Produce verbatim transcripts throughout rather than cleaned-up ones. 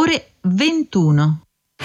ore ventuno.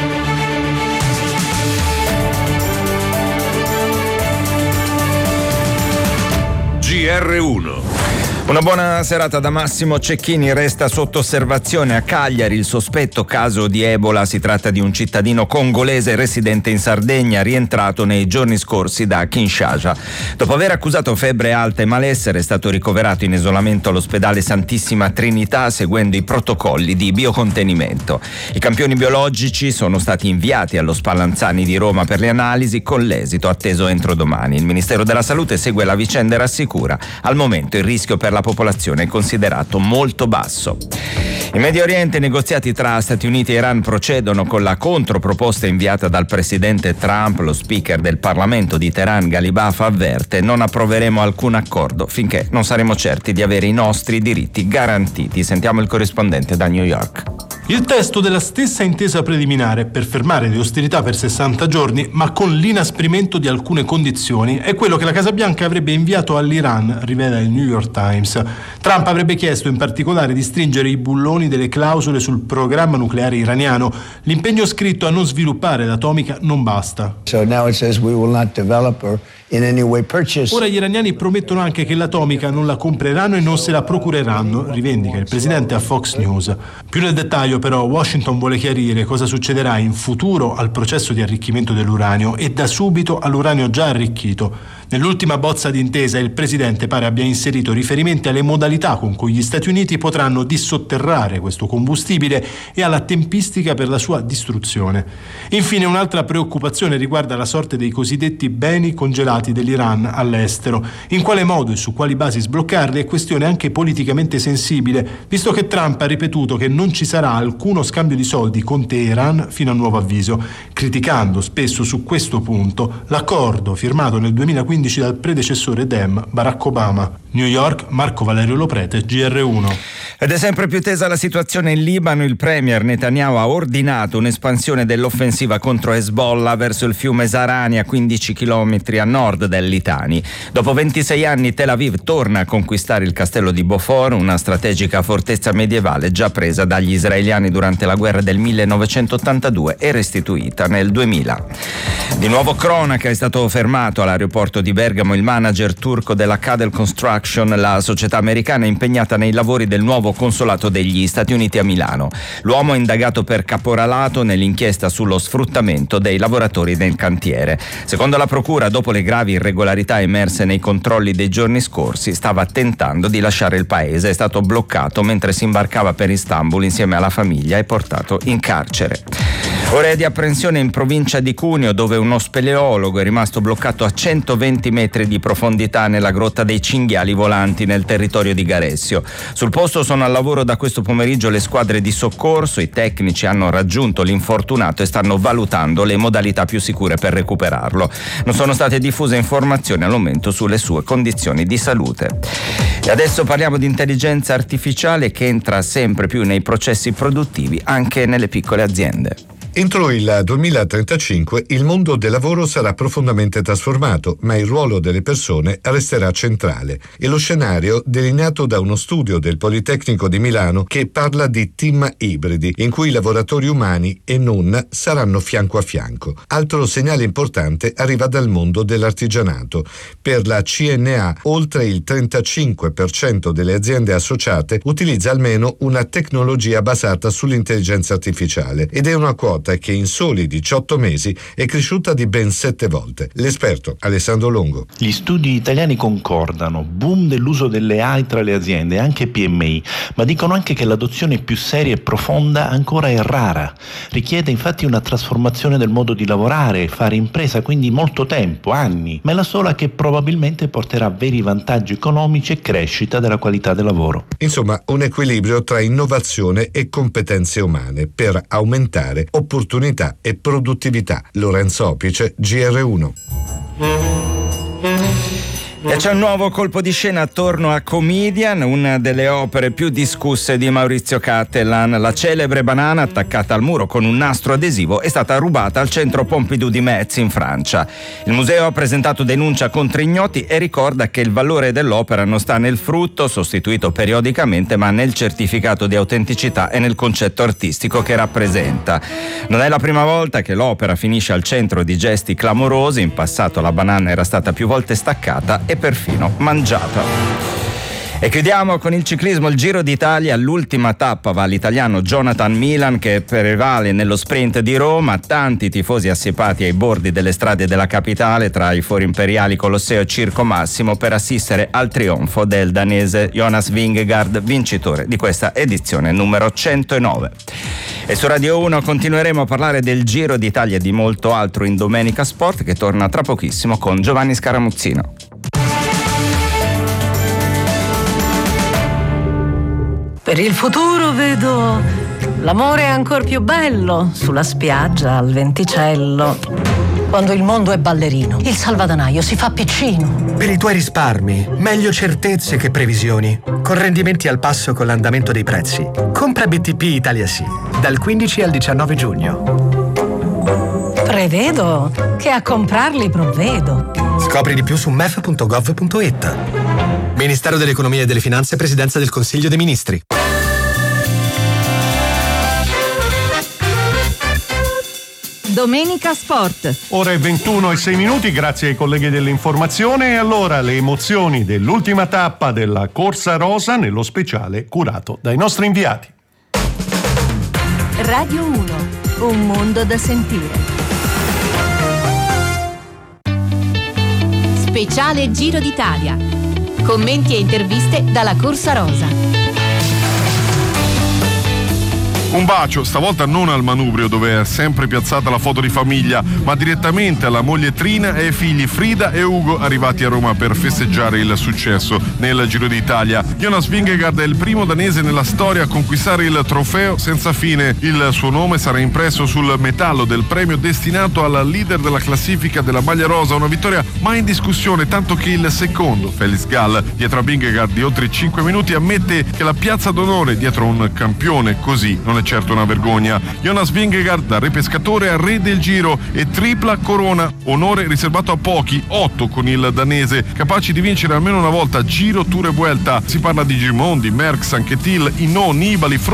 G R uno. Una buona serata da Massimo Cecchini. Resta sotto osservazione a Cagliari il sospetto caso di Ebola. Si tratta di un cittadino congolese residente in Sardegna, rientrato nei giorni scorsi da Kinshasa. Dopo aver accusato febbre alta e malessere, è stato ricoverato in isolamento all'ospedale Santissima Trinità seguendo i protocolli di biocontenimento. I campioni biologici sono stati inviati allo Spallanzani di Roma per le analisi, con l'esito atteso entro domani. Il Ministero della Salute segue la vicenda e rassicura: al momento il rischio per la popolazione è considerato molto basso. In Medio Oriente i negoziati tra Stati Uniti e Iran procedono con la controproposta inviata dal presidente Trump. Lo speaker del Parlamento di Teheran, Ghalibaf, avverte: non approveremo alcun accordo finché non saremo certi di avere i nostri diritti garantiti. Sentiamo il corrispondente da New York. Il testo della stessa intesa preliminare per fermare le ostilità per sessanta giorni, ma con l'inasprimento di alcune condizioni, è quello che la Casa Bianca avrebbe inviato all'Iran, rivela il New York Times. Trump avrebbe chiesto in particolare di stringere i bulloni delle clausole sul programma nucleare iraniano. L'impegno scritto a non sviluppare l'atomica non basta. So now it says we will not develop or in any way purchase. Ora gli iraniani promettono anche che l'atomica non la compreranno e non se la procureranno, rivendica il presidente a Fox News. Più nel dettaglio però Washington vuole chiarire cosa succederà in futuro al processo di arricchimento dell'uranio e da subito all'uranio già arricchito. Nell'ultima bozza d'intesa il presidente pare abbia inserito riferimenti alle modalità con cui gli Stati Uniti potranno dissotterrare questo combustibile e alla tempistica per la sua distruzione. Infine un'altra preoccupazione riguarda la sorte dei cosiddetti beni congelati dell'Iran all'estero. In quale modo e su quali basi sbloccarli è questione anche politicamente sensibile, visto che Trump ha ripetuto che non ci sarà alcuno scambio di soldi con Teheran fino a nuovo avviso, criticando spesso su questo punto l'accordo firmato nel duemilaquindici dal predecessore Dem, Barack Obama. New York, Marco Valerio Loprete, G R uno. Ed è sempre più tesa la situazione in Libano. Il premier Netanyahu ha ordinato un'espansione dell'offensiva contro Hezbollah verso il fiume Zarani, a quindici chilometri a nord del Litani. Dopo ventisei anni Tel Aviv torna a conquistare il castello di Beaufort, una strategica fortezza medievale già presa dagli israeliani durante la guerra del millenovecentottantadue e restituita nel duemila. Di nuovo cronaca: è stato fermato all'aeroporto di Bergamo il manager turco della Cadel Construction, la società americana impegnata nei lavori del nuovo consolato degli Stati Uniti a Milano. L'uomo è indagato per caporalato nell'inchiesta sullo sfruttamento dei lavoratori del cantiere. Secondo la procura, dopo le gravi irregolarità emerse nei controlli dei giorni scorsi, stava tentando di lasciare il paese. È stato bloccato mentre si imbarcava per Istanbul insieme alla famiglia e portato in carcere. Ore di apprensione in provincia di Cuneo, dove uno speleologo è rimasto bloccato a centoventi metri di profondità nella grotta dei cinghiali volanti nel territorio di Garessio. Sul posto sono al lavoro da questo pomeriggio le squadre di soccorso. I tecnici hanno raggiunto l'infortunato e stanno valutando le modalità più sicure per recuperarlo. Non sono state diffuse informazioni al momento sulle sue condizioni di salute. E adesso parliamo di intelligenza artificiale, che entra sempre più nei processi produttivi anche nelle piccole aziende. Entro il duemilatrentacinque il mondo del lavoro sarà profondamente trasformato, ma il ruolo delle persone resterà centrale. È lo scenario delineato da uno studio del Politecnico di Milano che parla di team ibridi, in cui i lavoratori umani e non saranno fianco a fianco. Altro segnale importante arriva dal mondo dell'artigianato. Per la C N A, oltre il trentacinque per cento delle aziende associate utilizza almeno una tecnologia basata sull'intelligenza artificiale, ed è una quota che in soli diciotto mesi è cresciuta di ben sette volte. L'esperto Alessandro Longo. Gli studi italiani concordano: boom dell'uso delle A I tra le aziende, anche P M I, ma dicono anche che l'adozione più seria e profonda ancora è rara. Richiede infatti una trasformazione del modo di lavorare, fare impresa, quindi molto tempo, anni, ma è la sola che probabilmente porterà veri vantaggi economici e crescita della qualità del lavoro. Insomma, un equilibrio tra innovazione e competenze umane per aumentare opportunità e produttività. Lorenzo Opice, G R uno. E c'è un nuovo colpo di scena attorno a Comedian, una delle opere più discusse di Maurizio Cattelan. La celebre banana attaccata al muro con un nastro adesivo è stata rubata al centro Pompidou di Metz in Francia. Il museo ha presentato denuncia contro ignoti e ricorda che il valore dell'opera non sta nel frutto, sostituito periodicamente, ma nel certificato di autenticità e nel concetto artistico che rappresenta. Non è la prima volta che l'opera finisce al centro di gesti clamorosi. In passato la banana era stata più volte staccata e perfino mangiata. E chiudiamo con il ciclismo, il Giro d'Italia. L'ultima tappa va all'italiano Jonathan Milan, che prevale nello sprint di Roma. Tanti tifosi assiepati ai bordi delle strade della capitale, tra i fori imperiali, Colosseo e Circo Massimo, per assistere al trionfo del danese Jonas Vingegaard, vincitore di questa edizione numero centonove. E su Radio uno continueremo a parlare del Giro d'Italia e di molto altro in Domenica Sport, che torna tra pochissimo con Giovanni Scaramuzzino. Per il futuro vedo l'amore ancor più bello sulla spiaggia al venticello. Quando il mondo è ballerino, il salvadanaio si fa piccino. Per i tuoi risparmi, meglio certezze che previsioni. Con rendimenti al passo con l'andamento dei prezzi. Compra B T P Italia Sì, dal quindici al diciannove giugno. Prevedo che a comprarli provvedo. Scopri di più su mef punto gov punto it. Ministero dell'Economia e delle Finanze, Presidenza del Consiglio dei Ministri. Domenica Sport. Ora è ventuno e sei minuti, grazie ai colleghi dell'informazione. E allora le emozioni dell'ultima tappa della Corsa Rosa nello speciale curato dai nostri inviati. Radio uno, un mondo da sentire. Speciale Giro d'Italia. Commenti e interviste dalla Corsa Rosa. Un bacio, stavolta non al manubrio dove è sempre piazzata la foto di famiglia, ma direttamente alla moglie Trina e ai figli Frida e Ugo, arrivati a Roma per festeggiare il successo nel Giro d'Italia. Jonas Vingegaard è il primo danese nella storia a conquistare il trofeo senza fine. Il suo nome sarà impresso sul metallo del premio destinato al leader della classifica della maglia rosa, una vittoria mai in discussione, tanto che il secondo, Felix Gall, dietro a Vingegaard di oltre cinque minuti, ammette che la piazza d'onore dietro un campione così non è certo una vergogna. Jonas Vingegaard, da re pescatore a re del Giro e tripla corona, onore riservato a pochi, otto con il danese, capaci di vincere almeno una volta Giro, Tour e Vuelta. Si parla di Gimondi, Merckx, Anquetil, Hinault, Nibali,